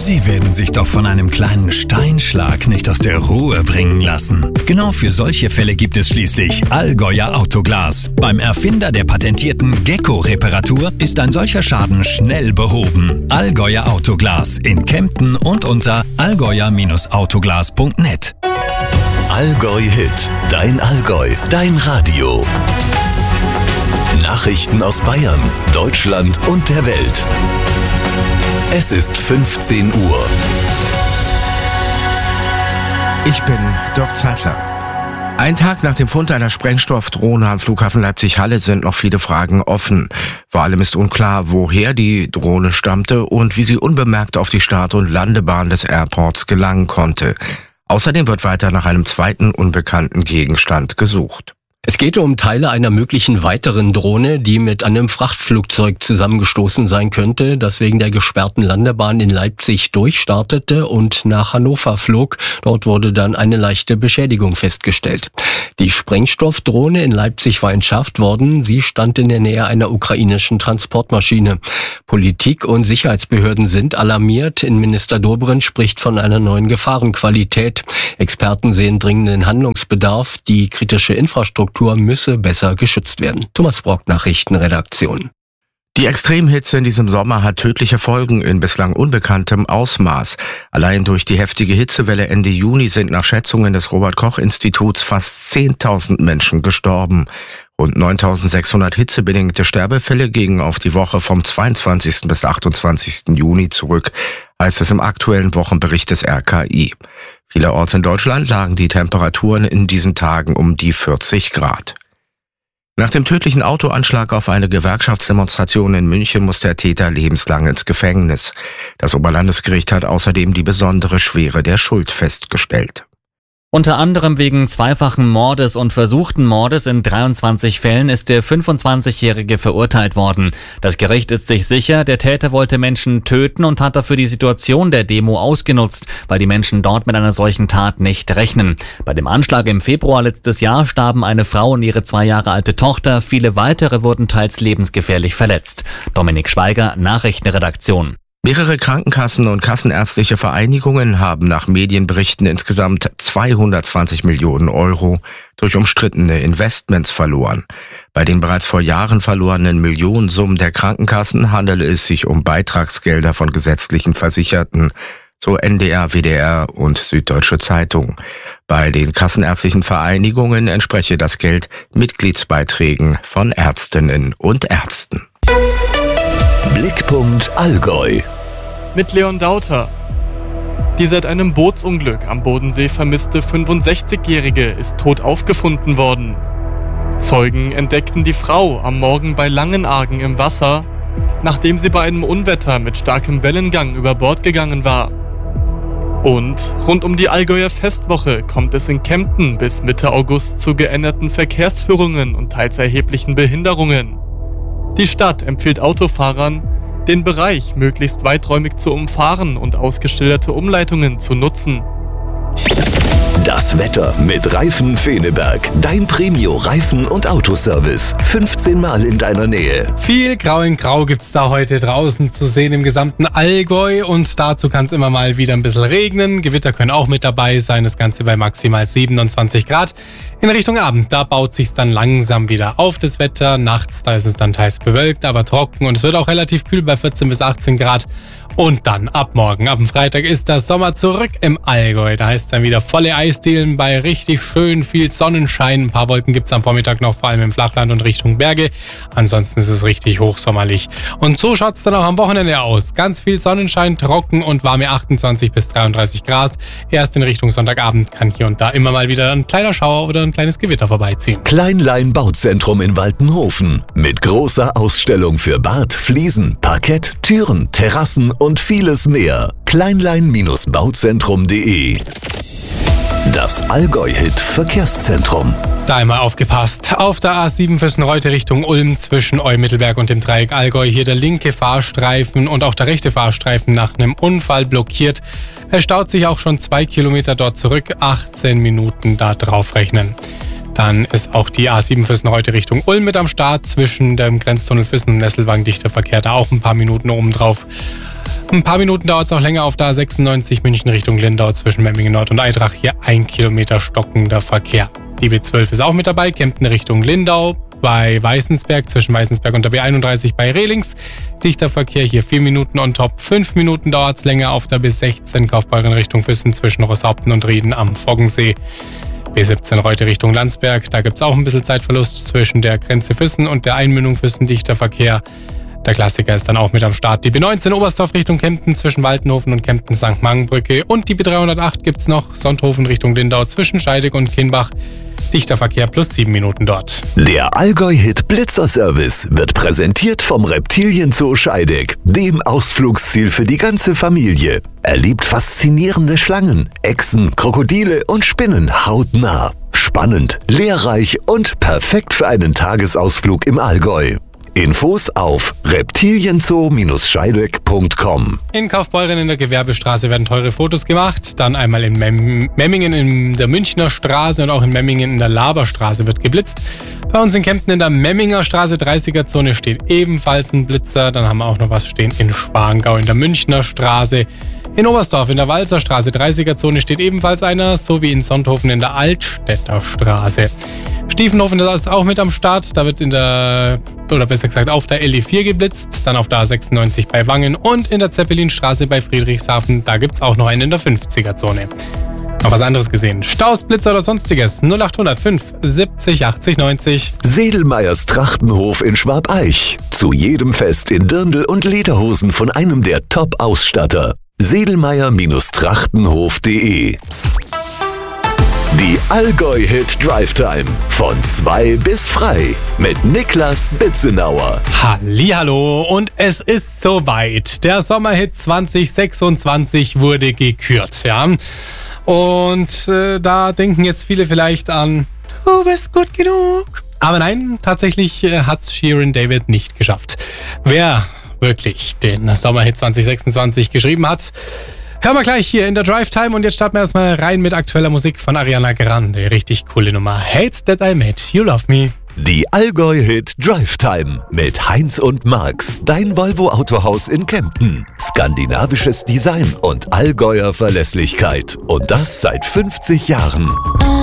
Sie werden sich doch von einem kleinen Steinschlag nicht aus der Ruhe bringen lassen. Genau für solche Fälle gibt es schließlich Allgäuer Autoglas. Beim Erfinder der patentierten Gecko-Reparatur ist ein solcher Schaden schnell behoben. Allgäuer Autoglas in Kempten und unter allgäuer-autoglas.net. Allgäu Hit, dein Allgäu, dein Radio. Nachrichten aus Bayern, Deutschland und der Welt. Es ist 15 Uhr. Ich bin Dirk Zeitler. Ein Tag nach dem Fund einer Sprengstoffdrohne am Flughafen Leipzig-Halle sind noch viele Fragen offen. Vor allem ist unklar, woher die Drohne stammte und wie sie unbemerkt auf die Start- und Landebahn des Airports gelangen konnte. Außerdem wird weiter nach einem zweiten unbekannten Gegenstand gesucht. Es geht um Teile einer möglichen weiteren Drohne, die mit einem Frachtflugzeug zusammengestoßen sein könnte, das wegen der gesperrten Landebahn in Leipzig durchstartete und nach Hannover flog. Dort wurde dann eine leichte Beschädigung festgestellt. Die Sprengstoffdrohne in Leipzig war entschärft worden. Sie stand in der Nähe einer ukrainischen Transportmaschine. Politik und Sicherheitsbehörden sind alarmiert. Innenminister Dobrindt spricht von einer neuen Gefahrenqualität. Experten sehen dringenden Handlungsbedarf. Die kritische Infrastruktur müsse besser geschützt werden. Thomas Brock, Nachrichtenredaktion. Die Extremhitze in diesem Sommer hat tödliche Folgen in bislang unbekanntem Ausmaß. Allein durch die heftige Hitzewelle Ende Juni sind nach Schätzungen des Robert-Koch-Instituts fast 10.000 Menschen gestorben. Rund 9.600 hitzebedingte Sterbefälle gingen auf die Woche vom 22. bis 28. Juni zurück, heißt es im aktuellen Wochenbericht des RKI. Vielerorts in Deutschland lagen die Temperaturen in diesen Tagen um die 40 Grad. Nach dem tödlichen Autoanschlag auf eine Gewerkschaftsdemonstration in München muss der Täter lebenslang ins Gefängnis. Das Oberlandesgericht hat außerdem die besondere Schwere der Schuld festgestellt. Unter anderem wegen zweifachen Mordes und versuchten Mordes in 23 Fällen ist der 25-Jährige verurteilt worden. Das Gericht ist sich sicher, der Täter wollte Menschen töten und hat dafür die Situation der Demo ausgenutzt, weil die Menschen dort mit einer solchen Tat nicht rechnen. Bei dem Anschlag im Februar letztes Jahr starben eine Frau und ihre 2 Jahre alte Tochter. Viele weitere wurden teils lebensgefährlich verletzt. Dominik Schweiger, Nachrichtenredaktion. Mehrere Krankenkassen und kassenärztliche Vereinigungen haben nach Medienberichten insgesamt 220 Millionen Euro durch umstrittene Investments verloren. Bei den bereits vor Jahren verlorenen Millionensummen der Krankenkassen handele es sich um Beitragsgelder von gesetzlichen Versicherten, so NDR, WDR und Süddeutsche Zeitung. Bei den kassenärztlichen Vereinigungen entspreche das Geld Mitgliedsbeiträgen von Ärztinnen und Ärzten. Blickpunkt Allgäu. Mit Leon Dauter. Die seit einem Bootsunglück am Bodensee vermisste 65-Jährige ist tot aufgefunden worden. Zeugen entdeckten die Frau am Morgen bei Langenargen im Wasser, nachdem sie bei einem Unwetter mit starkem Wellengang über Bord gegangen war. Und rund um die Allgäuer Festwoche kommt es in Kempten bis Mitte August zu geänderten Verkehrsführungen und teils erheblichen Behinderungen. Die Stadt empfiehlt Autofahrern, den Bereich möglichst weiträumig zu umfahren und ausgeschilderte Umleitungen zu nutzen. Das Wetter mit Reifen Feneberg. Dein Premio-Reifen- und Autoservice. 15 Mal in deiner Nähe. Viel Grau in Grau gibt's da heute draußen zu sehen im gesamten Allgäu. Und dazu kann es immer mal wieder ein bisschen regnen. Gewitter können auch mit dabei sein. Das Ganze bei maximal 27 Grad. In Richtung Abend, da baut sich's dann langsam wieder auf, das Wetter. Nachts, da ist es dann teils bewölkt, aber trocken. Und es wird auch relativ kühl bei 14 bis 18 Grad. Und dann ab morgen, ab dem Freitag, ist der Sommer zurück im Allgäu. Da heißt es dann wieder volle Eisdielen bei richtig schön viel Sonnenschein. Ein paar Wolken gibt's am Vormittag noch, vor allem im Flachland und Richtung Berge. Ansonsten ist es richtig hochsommerlich. Und so schaut's dann auch am Wochenende aus. Ganz viel Sonnenschein, trocken und warme 28 bis 33 Grad. Erst in Richtung Sonntagabend kann hier und da immer mal wieder ein kleiner Schauer oder ein kleines Gewitter vorbeiziehen. Kleinlein Bauzentrum in Waltenhofen. Mit großer Ausstellung für Bad, Fliesen, Parkett, Türen, Terrassen und vieles mehr. Kleinlein-bauzentrum.de. Das Allgäu-Hit Verkehrszentrum. Da einmal aufgepasst. Auf der A7 Füssen-Reute Richtung Ulm zwischen Eumittelberg und dem Dreieck Allgäu hier der linke Fahrstreifen und auch der rechte Fahrstreifen nach einem Unfall blockiert. Es staut sich auch schon 2 Kilometer dort zurück, 18 Minuten da drauf rechnen. Dann ist auch die A7 Füssen-Reute Richtung Ulm mit am Start. Zwischen dem Grenztunnel Füssen und Nesselwang dichter Verkehr, da auch ein paar Minuten oben drauf. Ein paar Minuten dauert es auch länger auf der A96 München Richtung Lindau zwischen Memmingen Nord und Eitrach. Hier 1 Kilometer stockender Verkehr. Die B12 ist auch mit dabei, Kempten Richtung Lindau. Bei Weißensberg, zwischen Weißensberg und der B31 bei Rehlings. Dichter Verkehr, hier 4 Minuten on top. 5 Minuten dauert es länger auf der B16 Kaufbeuren Richtung Füssen zwischen Rosshaupten und Rieden am Foggensee. B17 Reute Richtung Landsberg, da gibt es auch ein bisschen Zeitverlust zwischen der Grenze Füssen und der Einmündung Füssen, dichter Verkehr. Der Klassiker ist dann auch mit am Start. Die B19 Oberstdorf Richtung Kempten zwischen Waldenhofen und Kempten-St. Mangenbrücke. Und die B308 gibt's noch, Sonthofen Richtung Lindau zwischen Scheidegg und Kinbach. Dichter Verkehr plus 7 Minuten dort. Der Allgäu-Hit Blitzerservice wird präsentiert vom Reptilienzoo Scheidegg, dem Ausflugsziel für die ganze Familie. Erlebt faszinierende Schlangen, Echsen, Krokodile und Spinnen hautnah. Spannend, lehrreich und perfekt für einen Tagesausflug im Allgäu. Infos auf reptilienzoo-scheidegg.com. In Kaufbeuren in der Gewerbestraße werden teure Fotos gemacht. Dann einmal in Memmingen in der Münchner Straße und auch in Memmingen in der Laberstraße wird geblitzt. Bei uns in Kempten in der Memminger Straße 30er-Zone steht ebenfalls ein Blitzer. Dann haben wir auch noch was stehen in Schwangau in der Münchner Straße. In Oberstdorf in der Walzerstraße 30er-Zone steht ebenfalls einer, sowie in Sonthofen in der Altstädter Straße. Stiefenhofen, das ist auch mit am Start. Da wird auf der LE4 geblitzt, dann auf der A96 bei Wangen und in der Zeppelinstraße bei Friedrichshafen. Da gibt's auch noch einen in der 50er-Zone. Noch was anderes gesehen? Staus, Blitzer oder sonstiges? 0800 5 70 80 90. Sedelmeyers Trachtenhof in Schwabeich. Zu jedem Fest in Dirndl und Lederhosen von einem der Top-Ausstatter. Sedelmeyer-Trachtenhof.de. Die Allgäu-Hit Drive Time von 2 bis frei mit Niklas Bitzenauer. Hallihallo und es ist soweit. Der Sommerhit 2026 wurde gekürt, ja. Und da denken jetzt viele vielleicht an, du bist gut genug. Aber nein, tatsächlich hat's Shirin David nicht geschafft. Wer wirklich den Sommerhit 2026 geschrieben hat, hören wir gleich hier in der Drive Time und jetzt starten wir erstmal rein mit aktueller Musik von Ariana Grande. Richtig coole Nummer. Hates That I Met You Love Me. Die Allgäu-Hit Drive Time mit Heinz und Marx, dein Volvo Autohaus in Kempten. Skandinavisches Design und Allgäuer Verlässlichkeit. Und das seit 50 Jahren.